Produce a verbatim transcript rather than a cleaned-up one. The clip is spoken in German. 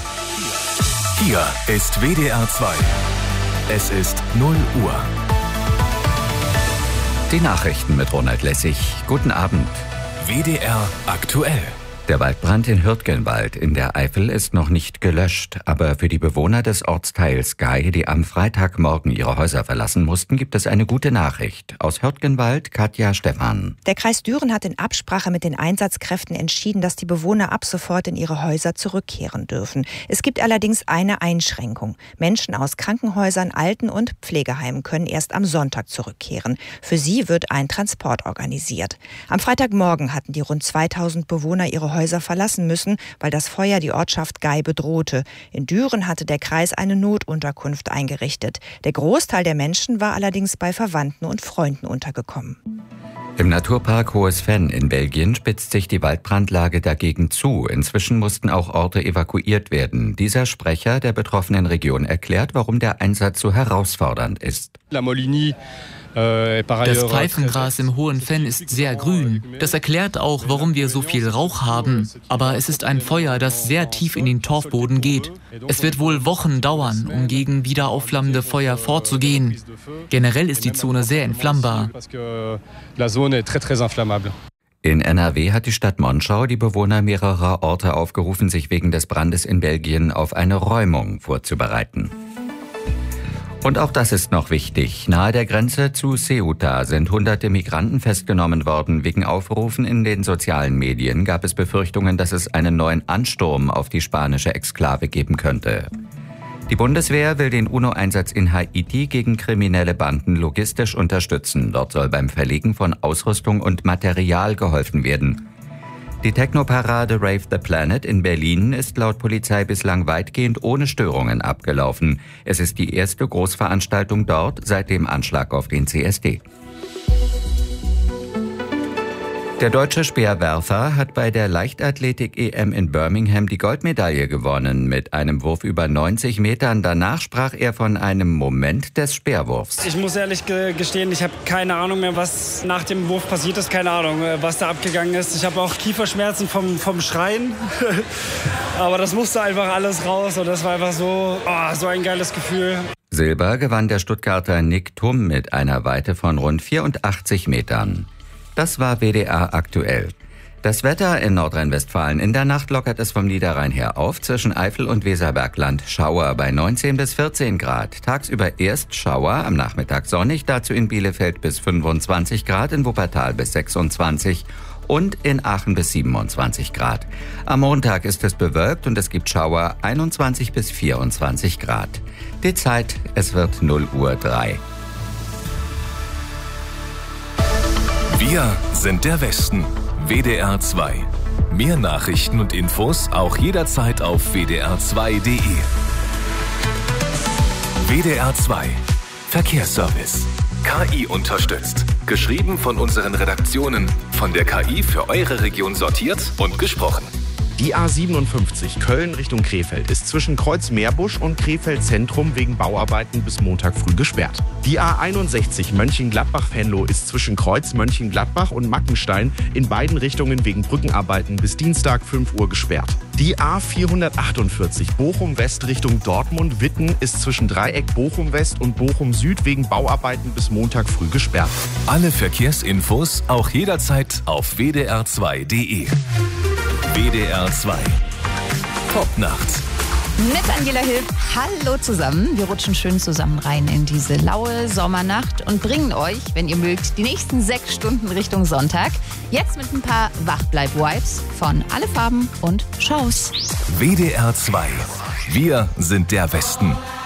Hier ist W D R zwei. Es ist null Uhr. Die Nachrichten mit Ronald Lessig. Guten Abend. W D R aktuell. Der Waldbrand in Hürtgenwald in der Eifel ist noch nicht gelöscht. Aber für die Bewohner des Ortsteils Gay, die am Freitagmorgen ihre Häuser verlassen mussten, gibt es eine gute Nachricht. Aus Hürtgenwald, Katja Stephan. Der Kreis Düren hat in Absprache mit den Einsatzkräften entschieden, dass die Bewohner ab sofort in ihre Häuser zurückkehren dürfen. Es gibt allerdings eine Einschränkung. Menschen aus Krankenhäusern, Alten- und Pflegeheimen können erst am Sonntag zurückkehren. Für sie wird ein Transport organisiert. Am Freitagmorgen hatten die rund zweitausend Bewohner ihre Häuser verlassen müssen, weil das Feuer die Ortschaft Gay bedrohte. In Düren hatte der Kreis eine Notunterkunft eingerichtet. Der Großteil der Menschen war allerdings bei Verwandten und Freunden untergekommen. Im Naturpark Hohes Venn in Belgien spitzt sich die Waldbrandlage dagegen zu. Inzwischen mussten auch Orte evakuiert werden. Dieser Sprecher der betroffenen Region erklärt, warum der Einsatz so herausfordernd ist. Das Pfeifengras im Hohen Venn ist sehr grün. Das erklärt auch, warum wir so viel Rauch haben. Aber es ist ein Feuer, das sehr tief in den Torfboden geht. Es wird wohl Wochen dauern, um gegen wieder aufflammende Feuer vorzugehen. Generell ist die Zone sehr entflammbar. In N R W hat die Stadt Monschau die Bewohner mehrerer Orte aufgerufen, sich wegen des Brandes in Belgien auf eine Räumung vorzubereiten. Und auch das ist noch wichtig. Nahe der Grenze zu Ceuta sind hunderte Migranten festgenommen worden. Wegen Aufrufen in den sozialen Medien gab es Befürchtungen, dass es einen neuen Ansturm auf die spanische Exklave geben könnte. Die Bundeswehr will den UNO-Einsatz in Haiti gegen kriminelle Banden logistisch unterstützen. Dort soll beim Verlegen von Ausrüstung und Material geholfen werden. Die Technoparade Rave the Planet in Berlin ist laut Polizei bislang weitgehend ohne Störungen abgelaufen. Es ist die erste Großveranstaltung dort seit dem Anschlag auf den C S D. Der deutsche Speerwerfer hat bei der Leichtathletik-E M in Birmingham die Goldmedaille gewonnen mit einem Wurf über neunzig Metern. Danach sprach er von einem Moment des Speerwurfs. Ich muss ehrlich gestehen, ich habe keine Ahnung mehr, was nach dem Wurf passiert ist. Keine Ahnung, was da abgegangen ist. Ich habe auch Kieferschmerzen vom, vom Schreien. Aber das musste einfach alles raus und das war einfach so, oh, so ein geiles Gefühl. Silber gewann der Stuttgarter Nick Thum mit einer Weite von rund vierundachtzig Metern. Das war W D R aktuell. Das Wetter in Nordrhein-Westfalen. In der Nacht lockert es vom Niederrhein her auf. Zwischen Eifel und Weserbergland Schauer bei neunzehn bis vierzehn Grad. Tagsüber erst Schauer, am Nachmittag sonnig. Dazu in Bielefeld bis fünfundzwanzig Grad, in Wuppertal bis sechsundzwanzig und in Aachen bis siebenundzwanzig Grad. Am Montag ist es bewölkt und es gibt Schauer, einundzwanzig bis vierundzwanzig Grad. Die Zeit, es wird null Uhr drei. Wir sind der Westen. W D R zwei. Mehr Nachrichten und Infos auch jederzeit auf w d r zwei punkt d e. W D R zwei. Verkehrsservice. K I unterstützt. Geschrieben von unseren Redaktionen. Von der K I für eure Region sortiert und gesprochen. Die A siebenundfünfzig Köln Richtung Krefeld ist zwischen Kreuz-Meerbusch und Krefeld Zentrum wegen Bauarbeiten bis Montag früh gesperrt. Die A einundsechzig Mönchengladbach-Venlo ist zwischen Kreuz Mönchengladbach und Mackenstein in beiden Richtungen wegen Brückenarbeiten bis Dienstag fünf Uhr gesperrt. Die A vierhundertachtundvierzig Bochum West Richtung Dortmund-Witten ist zwischen Dreieck Bochum West und Bochum Süd wegen Bauarbeiten bis Montag früh gesperrt. Alle Verkehrsinfos auch jederzeit auf w d r zwei punkt d e. W D R zwei. Popnacht. Mit Angela Hill. Hallo zusammen. Wir rutschen schön zusammen rein in diese laue Sommernacht und bringen euch, wenn ihr mögt, die nächsten sechs Stunden Richtung Sonntag. Jetzt mit ein paar Wachbleib-Vibes von Alle Farben und Shows. W D R zwei. Wir sind der Westen.